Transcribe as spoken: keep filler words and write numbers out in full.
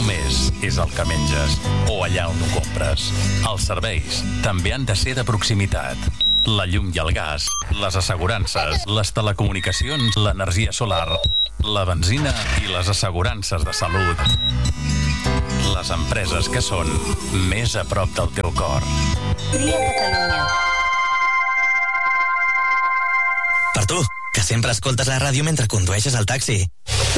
només és el que menges o allà on ho compres. Els serveis també han de ser de proximitat. La llum i el gas, les assegurances, les telecomunicacions, l'energia solar, la benzina i les assegurances de salut. Les empreses que són més a prop del teu cor. Tria Catalunya. Per tu, que sempre escoltes la ràdio mentre condueixes el taxi.